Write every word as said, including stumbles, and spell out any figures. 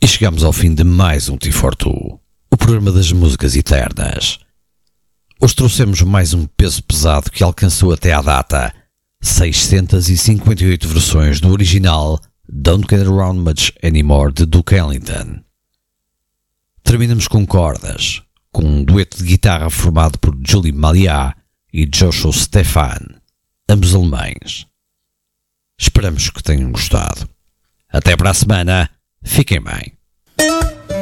E chegamos ao fim de mais um T quatro Two, o programa das músicas eternas. Hoje trouxemos mais um peso pesado que alcançou até à data seiscentas e cinquenta e oito versões do original Don't Get Around Much Anymore de Duke Ellington. Terminamos com cordas, com um dueto de guitarra formado por Julie Maliá e Joshua Stefan, ambos alemães. Esperamos que tenham gostado. Até para a semana. Fiquem bem.